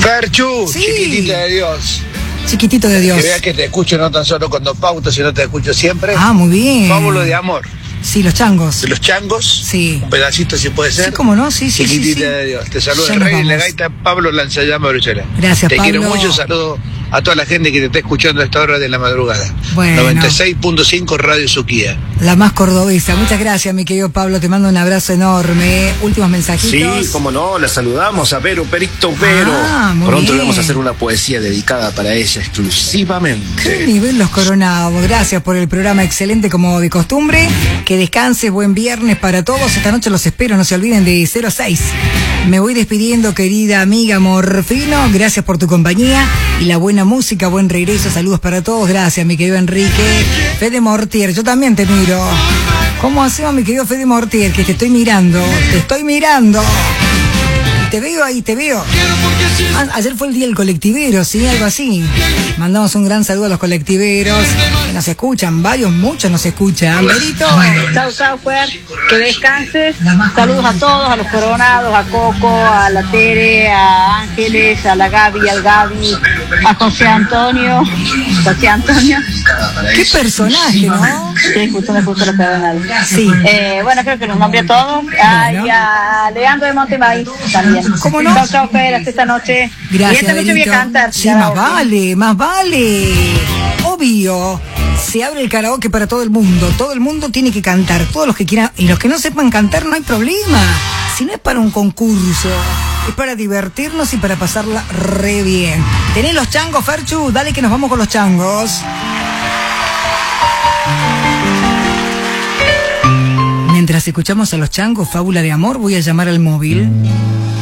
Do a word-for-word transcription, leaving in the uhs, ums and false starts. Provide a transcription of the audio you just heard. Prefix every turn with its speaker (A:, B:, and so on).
A: Ferchu,
B: Sí.
A: chiquitita de Dios.
B: Chiquitito de Dios.
A: Que veas que te escucho no tan solo cuando pauto, sino te escucho siempre.
B: Ah, muy bien.
A: Fábulo de amor.
B: Sí, los changos.
A: De los changos.
B: Sí.
A: Un pedacito si puede ser.
B: Sí, cómo no, sí, sí,
A: Chiquitita
B: sí, sí.
A: de Dios. Te saluda
B: Ya
A: el
B: nos
A: rey de la
B: vamos.
A: gaita, Pablo Lanzallama Bruselas.
B: Gracias,
A: Te
B: Pablo.
A: quiero mucho, saludo a toda la gente que te está escuchando a esta hora de la madrugada.
B: Bueno.
A: noventa y seis punto cinco Radio Suquía.
B: La más cordobesa. Muchas gracias, mi querido Pablo. Te mando un abrazo enorme. Últimos mensajitos.
C: Sí, como no, la saludamos a Vero Perito Vero.
B: Ah, muy
C: Pronto
B: bien.
C: le vamos a hacer una poesía dedicada para ella exclusivamente.
B: Qué nivel los coronados. Gracias por el programa excelente como de costumbre. Que descanses, buen viernes para todos. Esta noche los espero, no se olviden de cero seis. Me voy despidiendo, querida amiga Morfino. Gracias por tu compañía y la buena música, buen regreso. Saludos para todos. Gracias, mi querido Enrique. Fede Mortier, yo también te miro. ¿Cómo hacemos, mi querido Fede Mortier? Que te estoy mirando. Te estoy mirando. Te veo ahí, te veo. Ah, ayer fue el día del colectivero, ¿sí? Algo así. Mandamos un gran saludo a los colectiveros que nos escuchan, varios, muchos nos escuchan. Berito.
D: Chau, chau, Fer. Que descanses. Saludos a todos, a los coronados, a Coco, a la Tere, a Ángeles, a la Gaby, al Gaby, a José Antonio. José Antonio.
B: Qué personaje, ¿no?
D: Sí, justo me puso la coronada.
B: Sí.
D: Eh, bueno, creo que los nombré a todos. Ah,
B: Bueno.
D: y a Leandro de Montemaíz también.
B: ¿Cómo no?
D: Chau, chau, Fer. Hasta esta noche.
B: Gracias,
D: Y esta noche voy
B: Berito.
D: a cantar.
B: Sí,
D: Ya
B: más
D: vamos.
B: vale, más vale. Obvio. Se abre el karaoke para todo el mundo. Todo el mundo tiene que cantar. Todos los que quieran. Y los que no sepan cantar, no hay problema. Si no es para un concurso, es para divertirnos y para pasarla re bien. ¿Tenés los changos, Ferchu? Dale que nos vamos con los changos. Mientras escuchamos a los changos, Fábula de Amor, voy a llamar al móvil.